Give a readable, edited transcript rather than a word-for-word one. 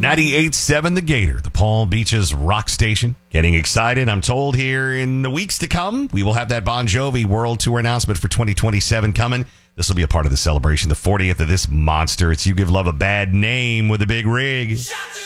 98.7 The Gator, the Palm Beaches rock station. Getting excited, I'm told, here in the weeks to come. We will have that Bon Jovi World Tour announcement for 2027 coming. This will be a part of the celebration, the 40th of this monster. It's You Give Love a Bad Name with a big rig.